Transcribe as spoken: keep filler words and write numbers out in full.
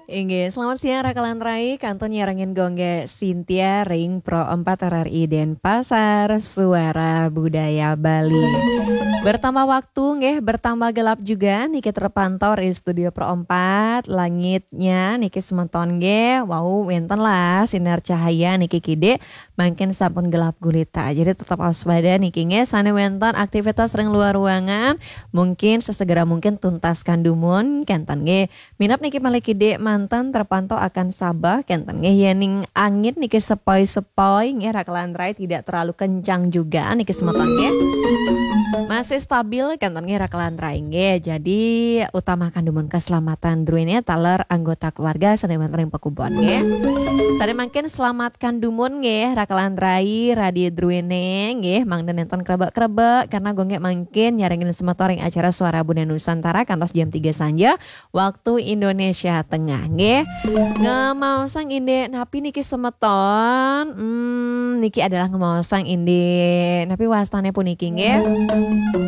Inggih, selamat siang Rakalan Rai, kantor nyarangin gongge Cynthia Ring Pro empat R R I Denpasar, Suara Budaya Bali. Bertambah waktu nggih, bertambah gelap juga niki terpantau di studio Pro empat, langitnya niki sementon nggih, wow wenten lah sinar cahaya niki kide, makin sampun gelap gulita. Jadi tetap waspada niki nggih, sane wenten aktivitas ring luar ruangan, mungkin sesegera mungkin tuntaskan dumun, kenten nggih. Minap niki malih kide mantan terpantau akan sabah kenten nggih yening angin niki sepoi-sepoi nggih Rakalan Rai tidak terlalu kencang juga niki sementon nggih. Masih stabil kenten nggih Rakalan Rai nggih. Jadi utamakan dumun keselamatan druine taler anggota keluarga saneman ring pekubon nggih. Sare mangkin selamatkan dumun nggih Rakalan Rai radio druine nggih mangden enten krebek-krebek karena gonge mangkin nyarengin semetoring acara Suara Budaya Nusantara kantos jam tiga sanja waktu Indonesia Tengah nggih. Ngemaosang inde napi niki semeton. Hmm niki adalah ngemaosang inde napi wastane pun niki nggih.